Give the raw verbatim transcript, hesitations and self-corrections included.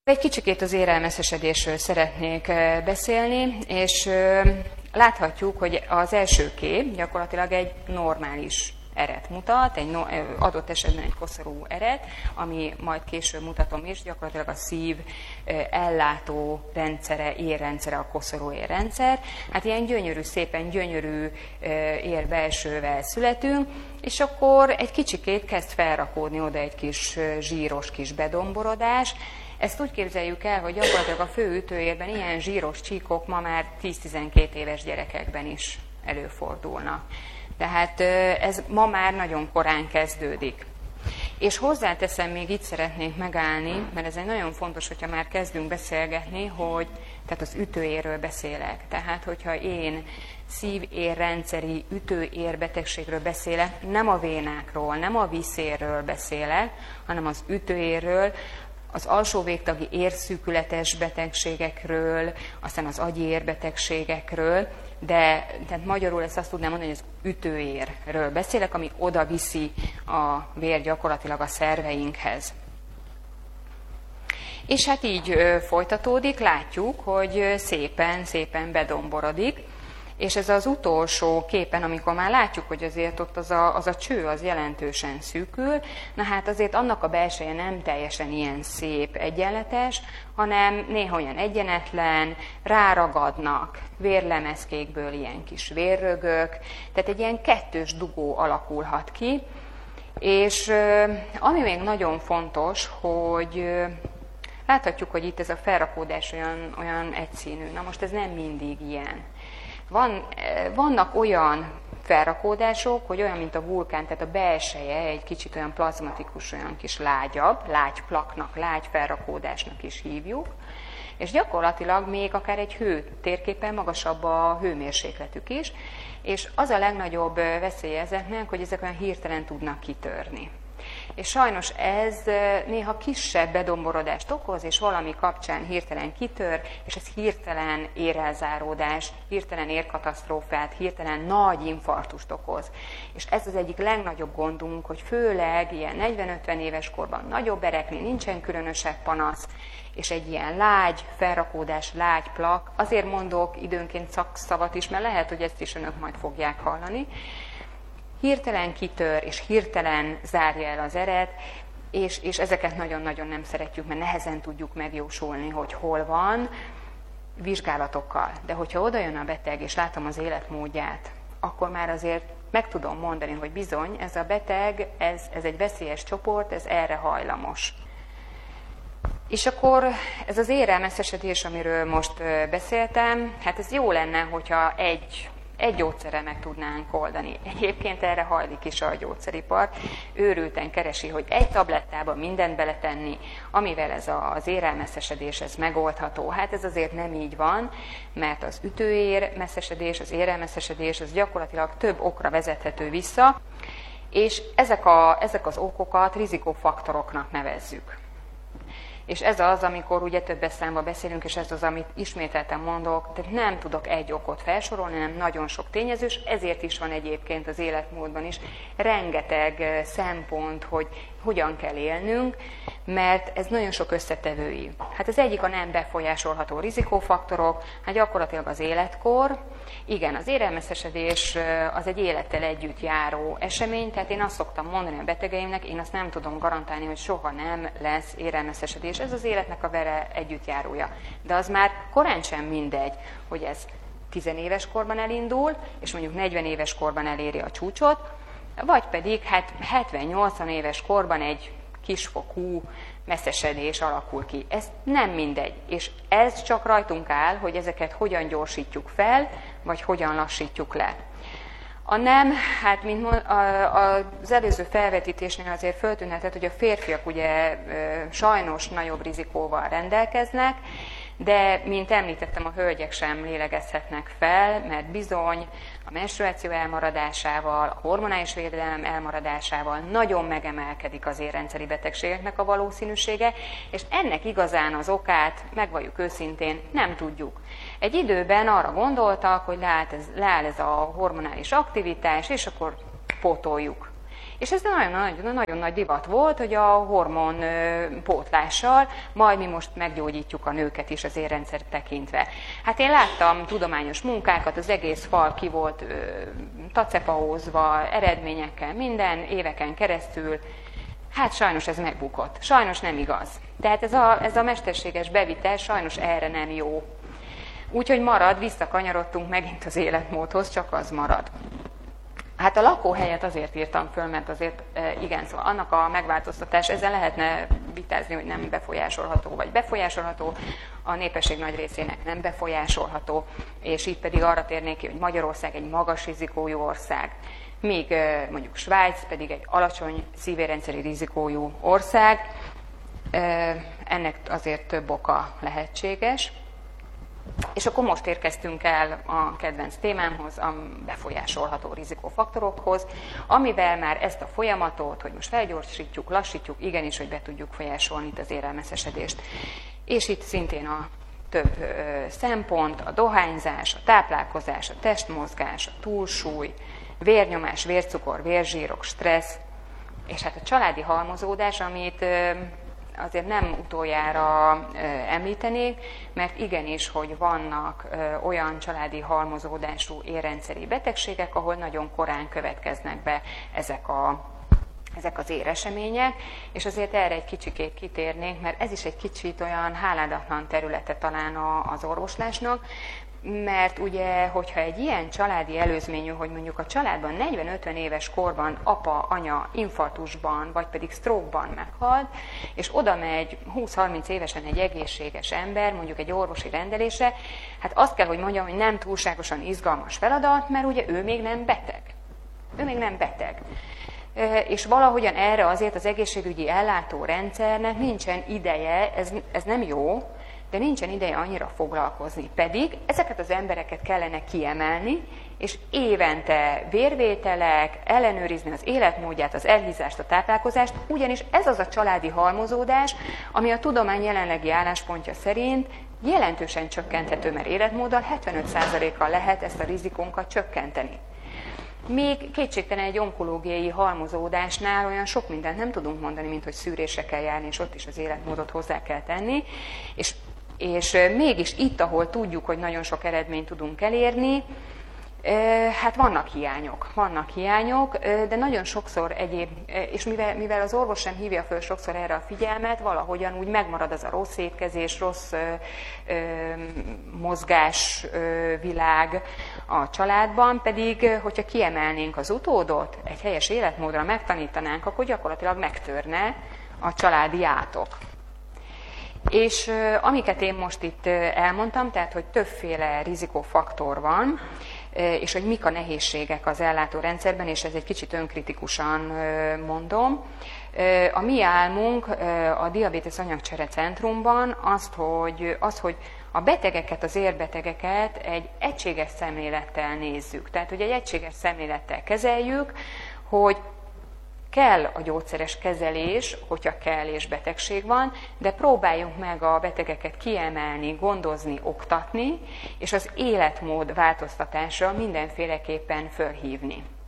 Egy kicsikét az érrelmeszesedésről szeretnék beszélni, és láthatjuk, hogy az első kép gyakorlatilag egy normális eret mutat, egy no, adott esetben egy koszorú eret, ami majd később mutatom is, gyakorlatilag a szív ellátó rendszere, érrendszere, a koszorú érrendszer. Hát ilyen gyönyörű, szépen gyönyörű érbelsővel születünk, és akkor egy kicsikét kezd felrakódni oda egy kis zsíros kis bedomborodás. Ezt úgy képzeljük el, hogy gyakorlatilag a fő ütőérben ilyen zsíros csíkok ma már tíz-tizenkét éves gyerekekben is előfordulnak. Tehát ez ma már nagyon korán kezdődik. És hozzáteszem, még itt szeretnék megállni, mert ez egy nagyon fontos, hogyha már kezdünk beszélgetni, hogy tehát az ütőérről beszélek. Tehát, hogyha én szív-érrendszeri ütőérbetegségről beszélek, nem a vénákról, nem a vízérről beszélek, hanem az ütőérről, az alsó végtagi érszűkületes betegségekről, aztán az agyi érbetegségekről, de tehát magyarul ezt azt tudnám mondani, hogy az ütőérről beszélek, ami oda viszi a vér gyakorlatilag a szerveinkhez. És hát így folytatódik, látjuk, hogy szépen, szépen bedomborodik, és ez az utolsó képen, amikor már látjuk, hogy azért ott az a, az a cső az jelentősen szűkül, na hát azért annak a belseje nem teljesen ilyen szép, egyenletes, hanem néha olyan egyenetlen, ráragadnak vérlemezkékből ilyen kis vérrögök, tehát egy ilyen kettős dugó alakulhat ki, és ami még nagyon fontos, hogy láthatjuk, hogy itt ez a felrakódás olyan, olyan egyszínű. Na most ez nem mindig ilyen. Van, vannak olyan felrakódások, hogy olyan, mint a vulkán, tehát a belseje egy kicsit olyan plazmatikus, olyan kis lágyabb, lágy plaknak, lágy felrakódásnak is hívjuk, és gyakorlatilag még akár egy hő térképen magasabb a hőmérsékletük is, és az a legnagyobb veszélye ezeknek, hogy ezek olyan hirtelen tudnak kitörni. És sajnos ez néha kisebb bedomborodást okoz, és valami kapcsán hirtelen kitör, és ez hirtelen érelzáródás, hirtelen érkatasztrófát, hirtelen nagy infarktust okoz. És ez az egyik legnagyobb gondunk, hogy főleg ilyen negyven-ötven éves korban nagyobb ereknél nincsen különösebb panasz, és egy ilyen lágy felrakódás, lágy plak, azért mondok időnként szakszavat is, mert lehet, hogy ezt is önök majd fogják hallani, hirtelen kitör, és hirtelen zárja el az eret, és, és ezeket nagyon-nagyon nem szeretjük, mert nehezen tudjuk megjósolni, hogy hol van, vizsgálatokkal. De hogyha oda jön a beteg, és látom az életmódját, akkor már azért meg tudom mondani, hogy bizony, ez a beteg, ez, ez egy veszélyes csoport, ez erre hajlamos. És akkor ez az érrelmeszesedés, amiről most beszéltem, hát ez jó lenne, hogyha egy Egy gyógyszerrel meg tudnánk oldani. Egyébként erre hajlik is a gyógyszeripar. Őrülten keresi, hogy egy tablettába mindent beletenni, amivel ez az érrelmeszesedés ez megoldható. Hát ez azért nem így van, mert az ütőérmeszesedés, az érrelmeszesedés, az gyakorlatilag több okra vezethető vissza, és ezek, a, ezek az okokat rizikófaktoroknak nevezzük. És ez az, amikor ugye többes számba beszélünk, és ez az, amit ismételten mondok, tehát nem tudok egy okot felsorolni, hanem nagyon sok tényezős, ezért is van egyébként az életmódban is rengeteg szempont, hogy hogyan kell élnünk, mert ez nagyon sok összetevői. Hát az egyik a nem befolyásolható rizikófaktorok, hát gyakorlatilag az életkor. Igen, az érrelmeszesedés az egy élettel együtt járó esemény, tehát én azt szoktam mondani a betegeimnek, én azt nem tudom garantálni, hogy soha nem lesz érrelmeszesedés, ez az életnek a vele együttjárója. De az már korán sem mindegy, hogy ez tizenéves korban elindul, és mondjuk negyven éves korban eléri a csúcsot, vagy pedig hát hetven-nyolcvan éves korban egy kisfokú messzesedés alakul ki. Ez nem mindegy, és ez csak rajtunk áll, hogy ezeket hogyan gyorsítjuk fel, vagy hogyan lassítjuk le. A nem, hát mint az előző felvetítésnél azért föltűnhetett, hogy a férfiak ugye sajnos nagyobb rizikóval rendelkeznek, de, mint említettem, a hölgyek sem lélegezhetnek fel, mert bizony a menstruáció elmaradásával, a hormonális védelem elmaradásával nagyon megemelkedik az érrendszeri betegségeknek a valószínűsége, és ennek igazán az okát, megvalljuk őszintén, nem tudjuk. Egy időben arra gondoltak, hogy leáll ez, leáll ez a hormonális aktivitás, és akkor pótoljuk. És ez nagyon, nagyon nagy divat volt, hogy a hormon pótlással majd mi most meggyógyítjuk a nőket is az érrendszer tekintve. Hát én láttam tudományos munkákat, az egész fal ki volt tacepahózva, eredményekkel, minden, éveken keresztül. Hát sajnos ez megbukott. Sajnos nem igaz. Tehát ez a, ez a mesterséges bevitel sajnos erre nem jó. Úgyhogy marad, visszakanyarodtunk megint az életmódhoz, csak az marad. Hát a lakóhelyet azért írtam föl, mert azért igen, szóval annak a megváltoztatás, ezzel lehetne vitázni, hogy nem befolyásolható, vagy befolyásolható, a népesség nagy részének nem befolyásolható, és itt pedig arra térnék ki, hogy Magyarország egy magas rizikójú ország, míg mondjuk Svájc pedig egy alacsony szívérrendszeri rizikójú ország, ennek azért több oka lehetséges. És akkor most érkeztünk el a kedvenc témámhoz, a befolyásolható rizikófaktorokhoz, amivel már ezt a folyamatot, hogy most felgyorsítjuk, lassítjuk, igenis, hogy be tudjuk folyásolni itt az élelmeszesedést. És itt szintén a több ö, szempont, a dohányzás, a táplálkozás, a testmozgás, a túlsúly, vérnyomás, vércukor, vérzsírok, stressz, és hát a családi halmozódás, amit ö, azért nem utoljára ö, említenék, mert igenis, hogy vannak ö, olyan családi halmozódású érrendszeri betegségek, ahol nagyon korán következnek be ezek, a, ezek az éresemények, és azért erre egy kicsikét kitérnénk, mert ez is egy kicsit olyan háládatlan területe talán a, az orvoslásnak, mert ugye, hogyha egy ilyen családi előzményű, hogy mondjuk a családban negyven-ötven éves korban apa, anya infarktusban, vagy pedig stroke-ban meghalt, és oda megy húsz-harminc évesen egy egészséges ember, mondjuk egy orvosi rendelésre, hát azt kell, hogy mondjam, hogy nem túlságosan izgalmas feladat, mert ugye ő még nem beteg. Ő még nem beteg. És valahogyan erre azért az egészségügyi ellátórendszernek nincsen ideje, ez, ez nem jó, de nincsen ideje annyira foglalkozni. Pedig ezeket az embereket kellene kiemelni, és évente vérvételek, ellenőrizni az életmódját, az elhízást, a táplálkozást, ugyanis ez az a családi halmozódás, ami a tudomány jelenlegi álláspontja szerint jelentősen csökkenthető, mert életmóddal hetvenöt százalékkal lehet ezt a rizikónkat csökkenteni. Még kétségtelen egy onkológiai halmozódásnál olyan sok mindent nem tudunk mondani, mint hogy szűrésre kell járni, és ott is az életmódot hozzá kell tenni, és, és mégis itt, ahol tudjuk, hogy nagyon sok eredményt tudunk elérni, hát vannak hiányok, vannak hiányok, de nagyon sokszor egyéb, és mivel, mivel az orvos sem hívja föl sokszor erre a figyelmet, valahogyan úgy megmarad az a rossz étkezés, rossz ö, ö, mozgásvilág a családban, pedig hogyha kiemelnénk az utódot, egy helyes életmódra megtanítanánk, akkor gyakorlatilag megtörne a családi átok. És amiket én most itt elmondtam, tehát hogy többféle rizikófaktor van, és hogy mik a nehézségek az ellátórendszerben, és ez egy kicsit önkritikusan mondom. A mi álmunk a Diabétesz Anyagcsere Centrumban azt, hogy, az, hogy a betegeket, az érbetegeket egy egységes szemlélettel nézzük. Tehát, hogy egy egységes szemlélettel kezeljük, hogy kell a gyógyszeres kezelés, hogyha kell és betegség van, de próbáljunk meg a betegeket kiemelni, gondozni, oktatni, és az életmód változtatásra mindenféleképpen fölhívni.